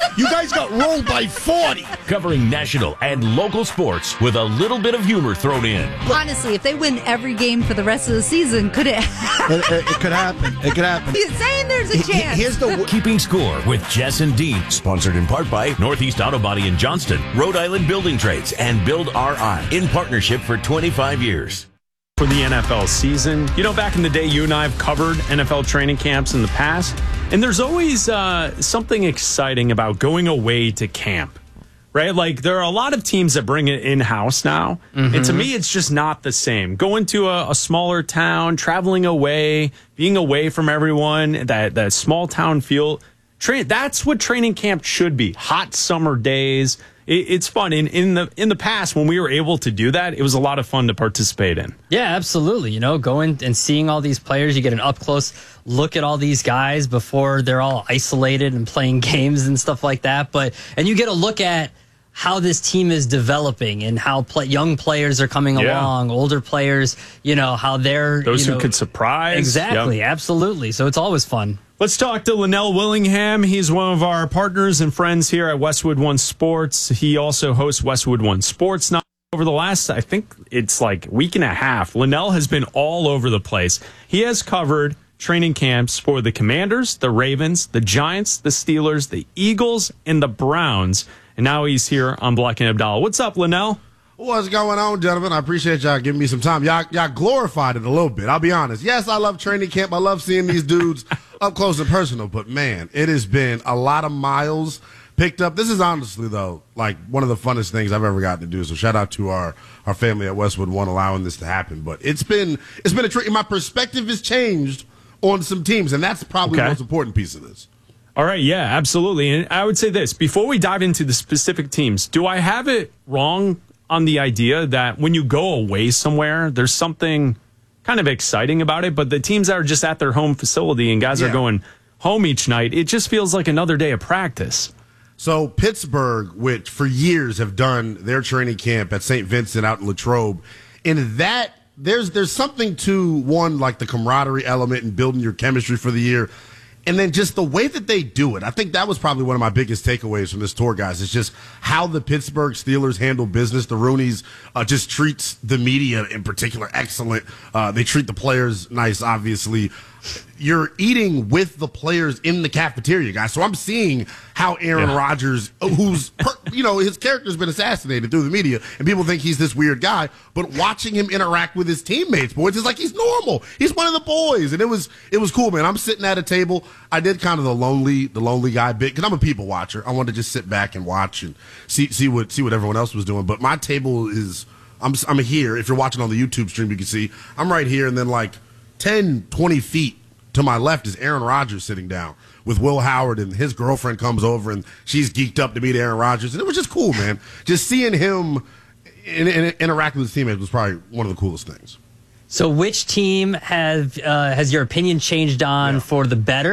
You guys got rolled by 40. Covering national and local sports with a little bit of humor thrown in. Honestly, if they win every game for the rest of the season, could it? It could happen. It could happen. He's saying there's a chance. Here's the Keeping Score with Jess and Dean. Sponsored in part by Northeast Auto Body in Johnston, Rhode Island Building Trades, and Build RI. In partnership for 25 years. For the NFL season. You know, back in the day, you and I have covered NFL training camps in the past, and there's always something exciting about going away to camp, right? Like, there are a lot of teams that bring it in-house now, and to me, it's just not the same. Going to a smaller town, traveling away, being away from everyone, that small town feel, that's what training camp should be. Hot summer days. It's fun. In the past, when we were able to do that, it was a lot of fun to participate in. Yeah, absolutely. You know, going and seeing all these players, you get an up-close look at all these guys before they're all isolated and playing games and stuff like that. And you get a look at how this team is developing and how young players are coming along, older players, you know, how they're... Those who could surprise. Exactly, absolutely. So it's always fun. Let's talk to Linnell Willingham. He's one of our partners and friends here at Westwood One Sports. He also hosts Westwood One Sports. Now, over the last, I think it's like week and a half, Linnell has been all over the place. He has covered training camps for the Commanders, the Ravens, the Giants, the Steelers, the Eagles, and the Browns. And now he's here on Black and Abdallah. What's up, Linnell? What's going on, gentlemen? I appreciate y'all giving me some time. Y'all glorified it a little bit, I'll be honest. Yes, I love training camp. I love seeing these dudes up close and personal. But, man, it has been a lot of miles picked up. This is honestly, though, like one of the funnest things I've ever gotten to do. So shout out to our family at Westwood One allowing this to happen. But it's been a treat. My perspective has changed on some teams, and that's probably the most important piece of this. All right, yeah, absolutely. And I would say this, before we dive into the specific teams, do I have it wrong on the idea that when you go away somewhere, there's something kind of exciting about it, but the teams that are just at their home facility and guys are going home each night, it just feels like another day of practice. So Pittsburgh, which for years have done their training camp at St. Vincent out in Latrobe, in that there's something to, one, like the camaraderie element and building your chemistry for the year. And then just the way that they do it, I think that was probably one of my biggest takeaways from this tour, guys. It's just how the Pittsburgh Steelers handle business. The Rooneys just treats the media in particular excellent. They treat the players nice, obviously. You're eating with the players in the cafeteria, guys. So I'm seeing how Aaron Rodgers, his character's been assassinated through the media, and people think he's this weird guy, but watching him interact with his teammates, boys, it's like he's normal. He's one of the boys, and it was cool, man. I'm sitting at a table. I did kind of the lonely guy bit because I'm a people watcher. I wanted to just sit back and watch and see what everyone else was doing. But my table is I'm here. If you're watching on the YouTube stream, you can see I'm right here, and then like 10, 20 feet to my left is Aaron Rodgers sitting down with Will Howard, and his girlfriend comes over, and she's geeked up to meet Aaron Rodgers. And it was just cool, man. Just seeing him interact with his teammates was probably one of the coolest things. So which team has your opinion changed on for the better?